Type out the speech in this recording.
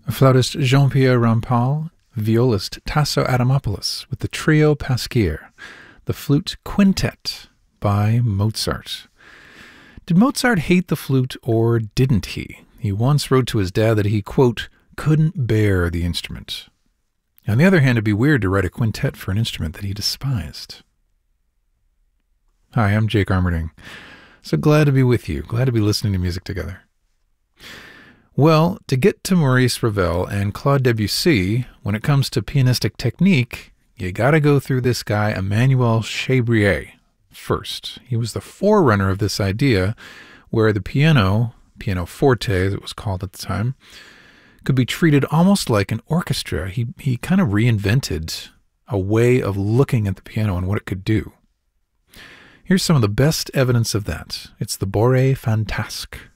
Flautist Jean-Pierre Rampal, violist Tasso Adamopoulos with the Trio Pasquier, the Flute Quintet by Mozart. Did Mozart hate the flute or didn't he? He once wrote to his dad that he, quote, couldn't bear the instrument. On the other hand, it'd be weird to write a quintet for an instrument that he despised. Hi, I'm Jake Armerding. So glad to be with you. Glad to be listening to music together. Well, to get to Maurice Ravel and Claude Debussy, when it comes to pianistic technique, you gotta go through this guy, Emmanuel Chabrier, first. He was the forerunner of this idea where the piano forte as it was called at the time, could be treated almost like an orchestra. He kind of reinvented a way of looking at the piano and what it could do. Here's some of the best evidence of that. It's the Bourrée Fantasque.